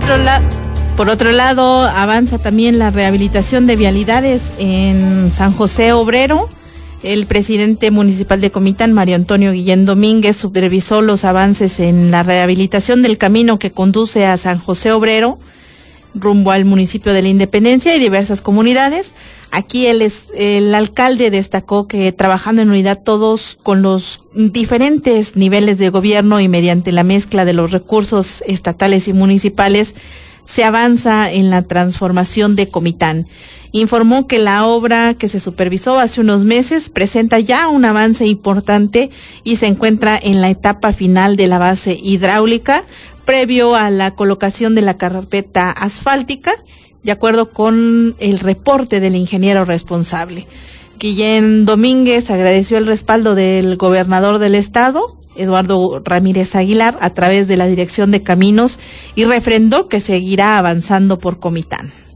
Por otro lado, avanza también la rehabilitación de vialidades en San José Obrero. El presidente municipal de Comitán, Mario Antonio Guillén Domínguez, supervisó los avances en la rehabilitación del camino que conduce a San José Obrero, rumbo al municipio de la Independencia y diversas comunidades. Aquí el alcalde destacó que trabajando en unidad todos con los diferentes niveles de gobierno y mediante la mezcla de los recursos estatales y municipales, se avanza en la transformación de Comitán. Informó que la obra que se supervisó hace unos meses presenta ya un avance importante y se encuentra en la etapa final de la base hidráulica, previo a la colocación de la carpeta asfáltica, de acuerdo con el reporte del ingeniero responsable. Guillén Domínguez agradeció el respaldo del gobernador del estado, Eduardo Ramírez Aguilar, a través de la Dirección de Caminos, y refrendó que seguirá avanzando por Comitán.